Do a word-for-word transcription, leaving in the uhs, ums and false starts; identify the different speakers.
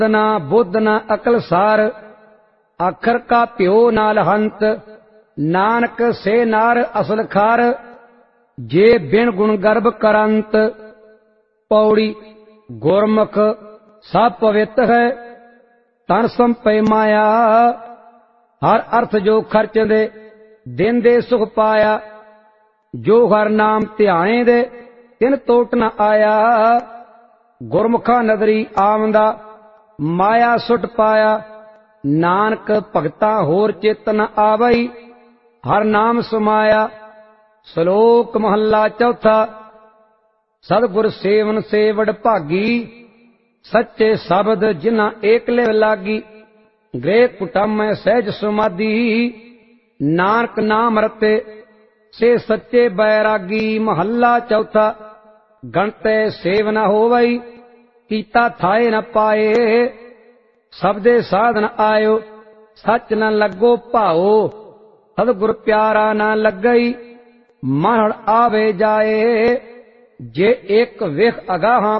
Speaker 1: ना बुद्ध ना अकल सार, आखर का प्यो नाल हंत। नानक से नार असल खार, जे बिन गुण गर्भ करंत। पौड़ी गुरमुख सब पवित है, तन संपै माया। हर अर्थ जो खर्च दे, दिन दे सुख पाया। जो हर नाम ध्याने दे, तिन तोट न आया। गुरमुखा नदरी आमदा, माया सुट पाया। नानक भगता होर चित न आवई, हर नाम समाया। श्लोक महला चौथा। सतगुर सेवन से वडभागी, सच्चे शब्द जिन्ना एक लिव लागी। गृह कुटुंब में सहज समाधि, नानक नाम रते से सच्चे बैरागी। महला चौथा। गणते सेव न होवई, कीता थाए न पाए। सबदे साधन आयो, सच न लगो भाओ। सतगुर प्यारा न लगई, मन आवे जाए। जे एक विख अगाहां